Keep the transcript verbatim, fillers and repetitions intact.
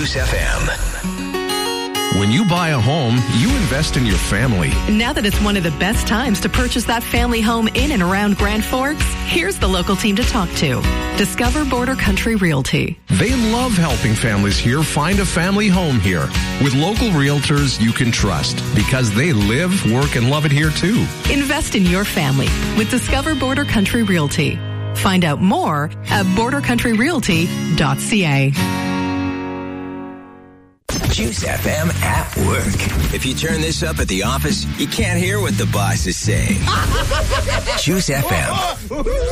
Juice F M. When you buy a home, you invest in your family. Now that it's one of the best times to purchase that family home in and around Grand Forks, here's the local team to talk to. Discover Border Country Realty. They love helping families here find a family home here with local realtors you can trust because they live, work, and love it here too. Invest in your family with Discover Border Country Realty. Find out more at border country realty dot c a. Juice F M at work. If you turn this up at the office, you can't hear what the boss is saying. Juice F M.